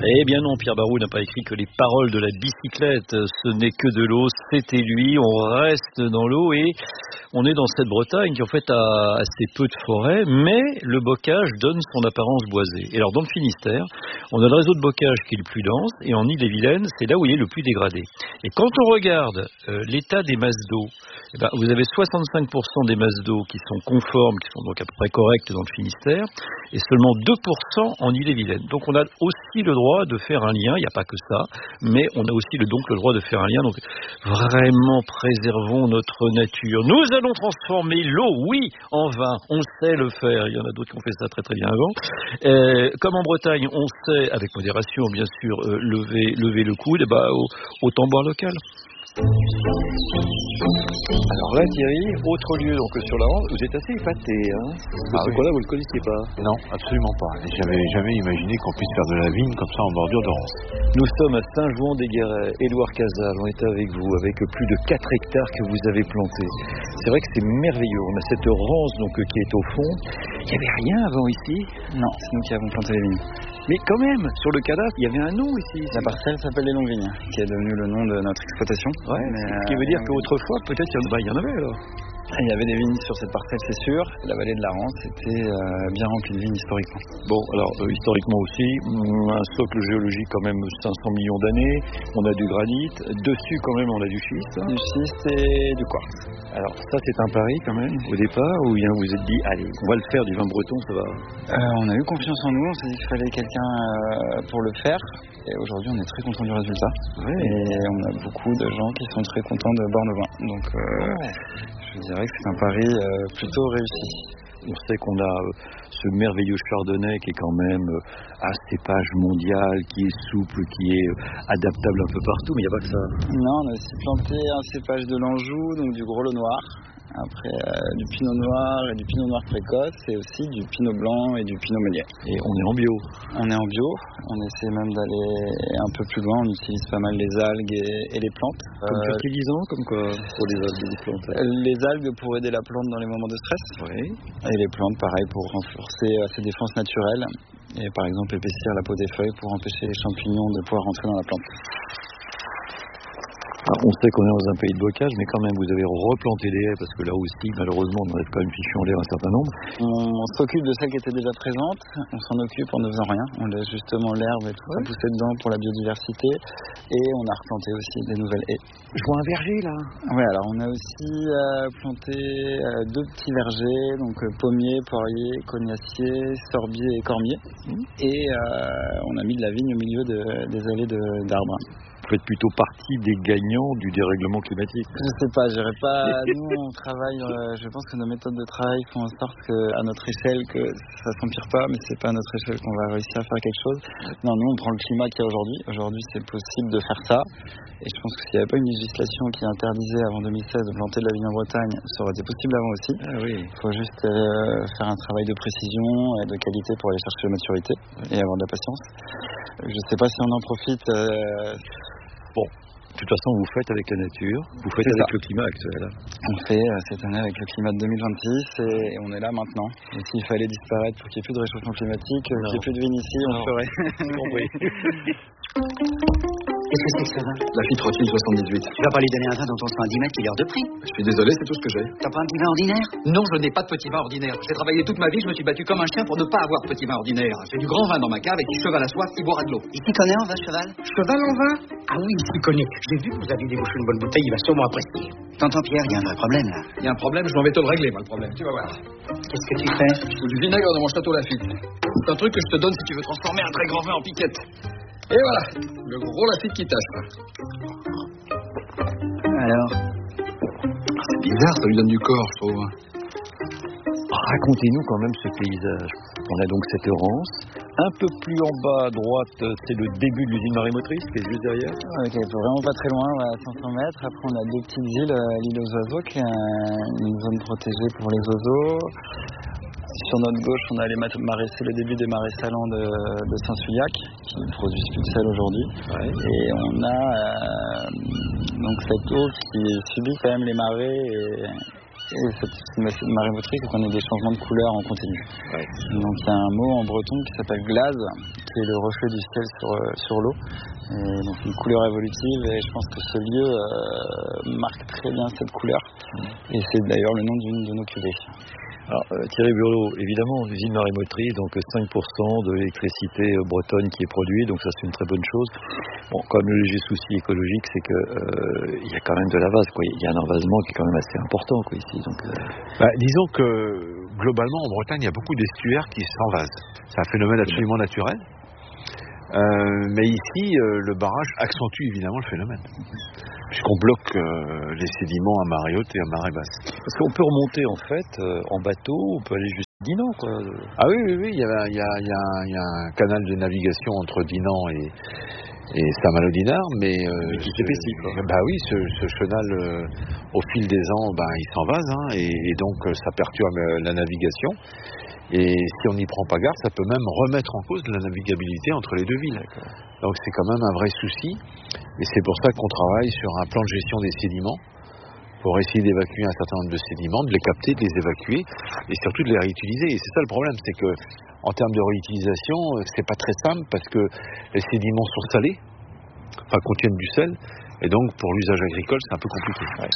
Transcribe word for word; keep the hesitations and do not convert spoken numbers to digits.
Eh bien non, Pierre Barou n'a pas écrit que les paroles de la bicyclette, ce n'est que de l'eau, c'était lui, on reste dans l'eau et on est dans cette Bretagne qui en fait a assez peu de forêt, mais le bocage donne son apparence boisée. Et alors dans le Finistère, on a le réseau de bocage qui est le plus dense et en Ille-et-Vilaine, c'est là où il est le plus dégradé. Et quand on regarde euh, l'état des masses d'eau, eh ben, vous avez soixante-cinq pour cent des masses d'eau qui sont conformes, qui sont donc à peu près correctes dans le Finistère, et seulement deux pour cent en Ille-et-Vilaine. Donc on a aussi le droit de faire un lien, il n'y a pas que ça, mais on a aussi le, donc le droit de faire un lien. Donc vraiment préservons notre nature. Nous allons transformer l'eau, oui, en vin. On sait le faire. Il y en a d'autres qui ont fait ça très très bien avant. Euh, comme en Bretagne, on sait, avec modération bien sûr, euh, lever, lever le coude, et bah, autant boire local. Alors là, Thierry, autre lieu donc sur la Rance, vous êtes assez épaté, hein. Ah Ce oui. coin-là, vous ne le connaissiez pas? Non, absolument pas. J'avais jamais imaginé qu'on puisse faire de la vigne comme ça en bordure de Rance. Nous sommes à Saint-Jouan-des-Guérets, Édouard Casal, on est avec vous, avec plus de quatre hectares que vous avez plantés. C'est vrai que c'est merveilleux, on a cette Rance donc, qui est au fond. Il n'y avait rien avant ici? Non, c'est nous qui avons planté les vignes. Mais quand même, sur le cadastre, il y avait un nom ici. La parcelle s'appelle les Longues Vignes, qui est devenu le nom de notre exploitation. Ouais, mais ce qui veut dire qu'autrefois, peut-être, il y en, bah, il y en avait alors. Il y avait des vignes sur cette parcelle, c'est sûr. La vallée de la Rance était euh, bien remplie de vignes historiquement. Bon, alors, euh, historiquement aussi, un socle géologique quand même cinq cents millions d'années. On a du granit. Dessus, quand même, on a du schiste. Du schiste et du quartz. Alors, ça, c'est un pari quand même, au départ, ou bien vous vous êtes dit, allez, on va le faire du vin breton, ça va. Euh, on a eu confiance en nous, on s'est dit qu'il fallait quelqu'un euh, pour le faire. Et aujourd'hui, on est très content du résultat. Ouais. Et on a beaucoup de gens qui sont très contents de boire nos vins. Donc, euh, Oh. je dirais que c'est un pari euh, plutôt réussi. On sait qu'on a euh, ce merveilleux chardonnay qui est quand même euh, un cépage mondial, qui est souple, qui est euh, adaptable un peu partout, mais il n'y a pas que ça. Non, on a aussi planté un cépage de l'Anjou, donc du Grelot noir. Après euh, du pinot noir et du pinot noir précoce, et aussi du pinot blanc et du pinot meunier. Et on est en bio. On est en bio, on essaie même d'aller un peu plus loin, on utilise pas mal les algues et, et les plantes. Comme Euh, fertilisant, comme quoi, pour les algues et les plantes. les algues pour aider la plante dans les moments de stress, Oui. et les plantes pareil pour renforcer euh, ses défenses naturelles, et par exemple épaissir la peau des feuilles pour empêcher les champignons de pouvoir rentrer dans la plante. Alors, on sait qu'on est dans un pays de bocage, mais quand même, vous avez replanté des haies, parce que là aussi, malheureusement, on en a quand même fichu en l'air un certain nombre. On s'occupe de celles qui étaient déjà présentes, on s'en occupe en ne faisant rien, on laisse justement l'herbe et tout ça pousser dedans pour la biodiversité, et on a replanté aussi des nouvelles haies. Je vois un verger, là. Ouais, alors on a aussi euh, planté euh, deux petits vergers, donc euh, pommier, poirier, cognacier, sorbier et cormier, Mmh. et euh, on a mis de la vigne au milieu de, des allées de- d'arbres. Vous faites plutôt partie des gagnants du dérèglement climatique. Je sais pas, je dirais pas. Nous, on travaille. Euh, je pense que nos méthodes de travail font en sorte que, à notre échelle, que ça s'empire pas, mais c'est pas à notre échelle qu'on va réussir à faire quelque chose. Non, nous, on prend le climat qu'il y a aujourd'hui. Aujourd'hui, c'est possible de faire ça. Et je pense que s'il n'y avait pas une législation qui interdisait avant deux mille seize de planter de la vigne en Bretagne, ça aurait été possible avant aussi. Ah oui. Il faut juste euh, faire un travail de précision et de qualité pour aller chercher la maturité et avoir de la patience. Je sais pas si on en profite. Euh, Bon, de toute façon, vous faites avec la nature, vous faites C'est avec ça. le climat actuel. On fait euh, cette année avec le climat de deux mille vingt-six et on est là maintenant. Et s'il fallait disparaître pour qu'il n'y ait plus de réchauffement climatique, euh, qu'il n'y ait plus de vignes ici, on Non. le ferait. J'ai compris. Qu'est-ce que c'est que ce vin? La fille Trotine soixante-dix-huit. Tu vas pas lui donner un vin dont on se fait un dix mètres qui est hors de prix. Je suis désolé, c'est tout ce que j'ai. T'as pas un petit vin ordinaire? Non, je n'ai pas de petit vin ordinaire. J'ai travaillé toute ma vie, je me suis battu comme un chien pour ne pas avoir de petit vin ordinaire. J'ai du grand vin dans ma cave et qui cheval à soif, qui boira de l'eau. Il s'y connaît en vin cheval? Cheval en vin? Ah oui, il s'y connaît. J'ai vu que vous aviez débouché une bonne bouteille, il va sûrement apprécier. T'entends Pierre, il y a un vrai problème là. Il y a un problème, je m'en vais te le régler, moi, le problème. Tu vas voir. Qu'est-ce que tu fais? Je fous du vinaigre dans mon château Lafite. C'est un truc que je te donne si tu veux transformer un très grand vin en piquette. Et voilà, le gros Lafite qui tâche. Là. Alors? C'est bizarre, ça lui donne du corps, je trouve. Racontez-nous quand même ce paysage. On a donc cette Rance. Un peu plus en bas à droite, c'est le début de l'usine marémotrice qui est juste derrière. Ok, vraiment pas très loin, à cinq cents mètres. Après, on a deux petites îles, euh, l'île aux oiseaux, qui est euh, une zone protégée pour les oiseaux. Sur notre gauche, on a les marais, c'est le début des marais salants de, de Saint-Suliac, qui ne produisent plus de sel aujourd'hui. Ouais. Et on a euh, donc cette eau qui subit quand même les marées et, et cette, cette marémotrice, donc on a des changements de couleur en continu. Ouais. Donc il y a un mot en breton qui s'appelle glaze, c'est le reflet du ciel sur, sur l'eau. Et donc une couleur évolutive, et je pense que ce lieu euh, marque très bien cette couleur. Et c'est d'ailleurs le nom d'une de nos cuvées. Alors, euh, Thierry Burlot, évidemment, usine marémotrice, donc cinq pour cent de l'électricité euh, bretonne qui est produite, donc ça c'est une très bonne chose. Bon, quand même le léger souci écologique, c'est que euh, il y a quand même de la vase, quoi. Il y a un envasement qui est quand même assez important, quoi, ici. Donc, euh... bah, disons que globalement en Bretagne, il y a beaucoup d'estuaires qui s'envasent. C'est un phénomène absolument naturel. Euh, mais ici, euh, le barrage accentue évidemment le phénomène, puisqu'on bloque euh, les sédiments à marée haute et à marée basse. Parce qu'on peut remonter en fait euh, en bateau, on peut aller jusqu'à Dinan, quoi. Ah oui, oui, oui, il y a, il y a, il y a, il y a un canal de navigation entre Dinan et, et Saint-Malo-Dinard, mais, euh, mais qui s'épaissit, quoi. Bah oui, ce, ce chenal, euh, au fil des ans, bah, il s'envase, hein, et, et donc euh, ça perturbe euh, la navigation. Et si on n'y prend pas garde, ça peut même remettre en cause la navigabilité entre les deux villes. Donc c'est quand même un vrai souci. Et c'est pour ça qu'on travaille sur un plan de gestion des sédiments, pour essayer d'évacuer un certain nombre de sédiments, de les capter, de les évacuer, et surtout de les réutiliser. Et c'est ça le problème, c'est que en termes de réutilisation, c'est pas très simple, parce que les sédiments sont salés, enfin contiennent du sel, et donc pour l'usage agricole, c'est un peu compliqué. Ouais.